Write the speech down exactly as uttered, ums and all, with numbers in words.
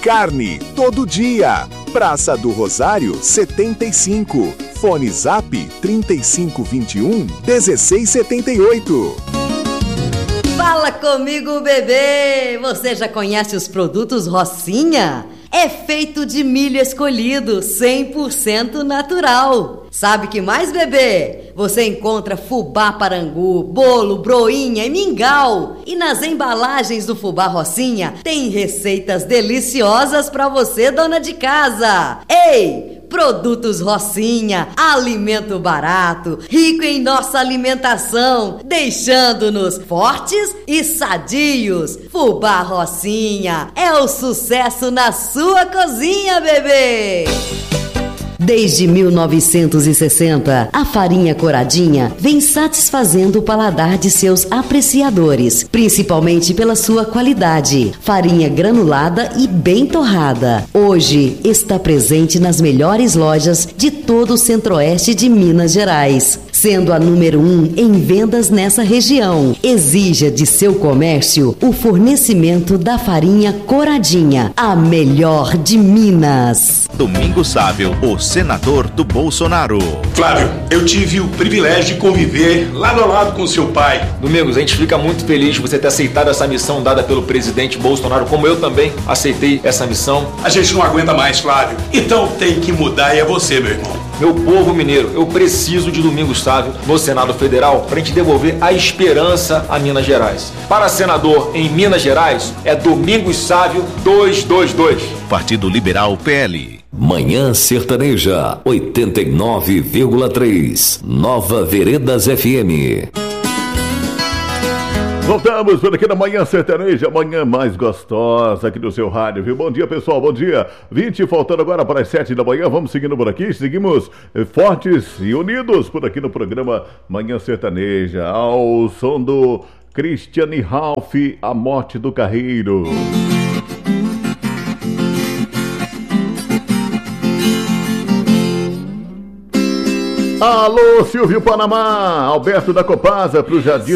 carne, todo dia. Praça do Rosário, setenta e cinco. Fone Zap trinta e cinco vinte e um, dezesseis setenta e oito. Fala comigo, bebê! Você já conhece os produtos Rocinha? É feito de milho escolhido, cem por cento natural. Sabe que mais, bebê? Você encontra fubá parangu, bolo, broinha e mingau. E nas embalagens do fubá Rocinha tem receitas deliciosas para você, dona de casa. Ei! Produtos Rocinha, alimento barato, rico em nossa alimentação, deixando-nos fortes e sadios. Fubá Rocinha é o sucesso na sua cozinha, bebê! Desde mil novecentos e sessenta, a farinha Coradinha vem satisfazendo o paladar de seus apreciadores, principalmente pela sua qualidade. Farinha granulada e bem torrada. Hoje está presente nas melhores lojas de todo o centro-oeste de Minas Gerais, sendo a número um em vendas nessa região. Exija de seu comércio o fornecimento da farinha Coradinha, a melhor de Minas. Domingos Sábio, o senador do Bolsonaro. Flávio, eu tive o privilégio de conviver lado a lado com seu pai. Domingos, a gente fica muito feliz de você ter aceitado essa missão dada pelo presidente Bolsonaro, como eu também aceitei essa missão. A gente não aguenta mais, Flávio. Então tem que mudar e é você, meu irmão. Meu povo mineiro, eu preciso de Domingos Sávio no Senado Federal para a gente devolver a esperança a Minas Gerais. Para senador em Minas Gerais, é Domingos Sávio duzentos e vinte e dois. Partido Liberal P L. Manhã Sertaneja, oitenta e nove vírgula três. Nova Veredas F M. Voltamos por aqui na Manhã Sertaneja, manhã mais gostosa aqui do seu rádio, viu? Bom dia, pessoal, bom dia. vinte, faltando agora para as sete da manhã, vamos seguindo por aqui, seguimos fortes e unidos por aqui no programa Manhã Sertaneja, ao som do Cristiane Ralph, A Morte do Carreiro. Alô, Silvio Panamá, Alberto da Copasa, pro Jardim